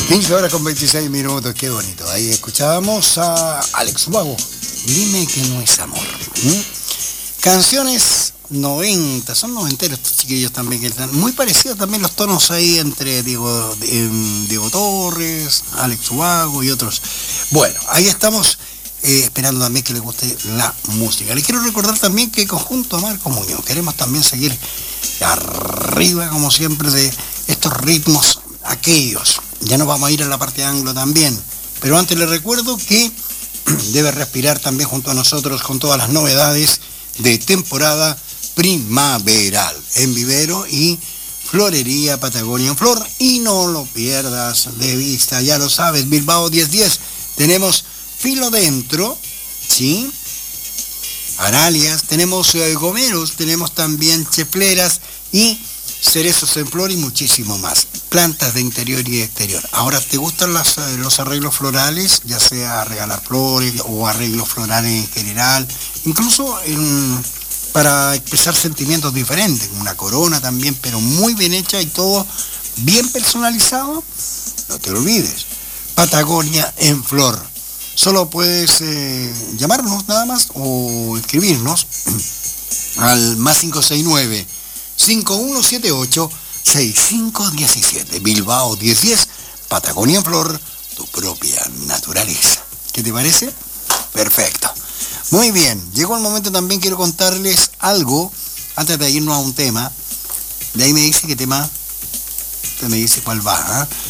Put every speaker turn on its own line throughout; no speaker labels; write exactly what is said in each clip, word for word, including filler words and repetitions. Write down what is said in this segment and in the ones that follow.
quince horas con veintiséis minutos, qué bonito. Ahí escuchábamos a Alex Ubago, Dime que no es amor. ¿Mm? Canciones noventa, son noventeros estos chiquillos también, que están muy parecidos también los tonos ahí entre Diego, eh, Diego Torres, Alex Ubago y otros. Bueno, ahí estamos eh, esperando también que les guste la música. Les quiero recordar también que conjunto a Marco Muñoz, queremos también seguir arriba, como siempre, de estos ritmos aquellos. Ya nos vamos a ir a la parte anglo también, pero antes les recuerdo que debe respirar también junto a nosotros con todas las novedades de temporada primaveral en Vivero y Florería Patagonia en Flor, y no lo pierdas de vista, ya lo sabes, Bilbao diez diez, tenemos filo dentro, ¿sí? Aralias, tenemos eh, gomeros, tenemos también chefleras y cerezos en flor y muchísimo más. Plantas de interior y exterior. Ahora, ¿te gustan las, los arreglos florales? Ya sea regalar flores o arreglos florales en general. Incluso en, para expresar sentimientos diferentes. Una corona también, pero muy bien hecha y todo bien personalizado. No te lo olvides. Patagonia en flor. Solo puedes eh, llamarnos nada más o escribirnos al más cinco seis nueve, cinco uno siete ocho, seis cinco uno siete. Bilbao diez diez, Patagonia en Flor, tu propia naturaleza. ¿Qué te parece? Perfecto. Muy bien, llegó el momento también, quiero contarles algo antes de irnos a un tema. De ahí me dice qué tema, usted me dice cuál va, ¿eh?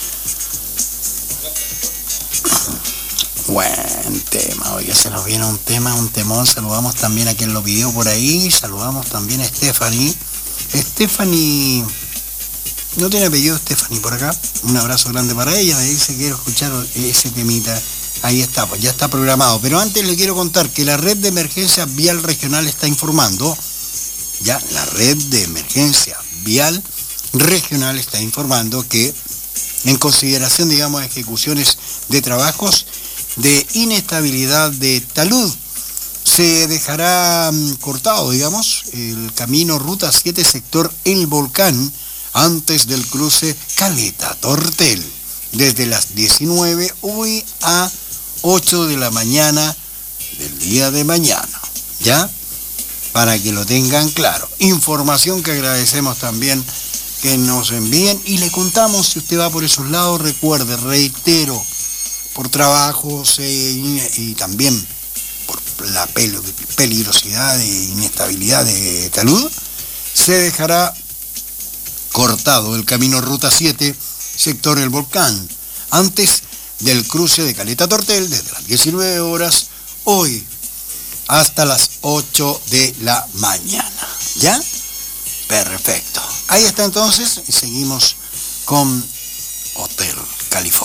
Buen tema, oye, se nos viene un tema, un temón. Saludamos también a quien lo pidió por ahí, saludamos también a Stephanie. Stephanie, no tiene apellido Stephanie por acá, un abrazo grande para ella, me dice quiero escuchar ese temita, ahí está, pues ya está programado. Pero antes le quiero contar que la red de emergencia vial regional está informando, ya la red de emergencia vial regional está informando que en consideración, digamos, de ejecuciones de trabajos de inestabilidad de talud, se dejará cortado, digamos, el camino Ruta siete, sector El Volcán, antes del cruce Caleta Tortel, desde las diecinueve hoy a ocho de la mañana del día de mañana, ¿ya? Para que lo tengan claro. Información que agradecemos también que nos envíen y le contamos, si usted va por esos lados, recuerde, reitero, por trabajos eh, y, y también por la peligrosidad e inestabilidad de talud, se dejará cortado el camino Ruta siete, sector El Volcán, antes del cruce de Caleta Tortel, desde las diecinueve horas, hoy, hasta las ocho de la mañana. ¿Ya? Perfecto. Ahí está entonces, y seguimos con Hotel California.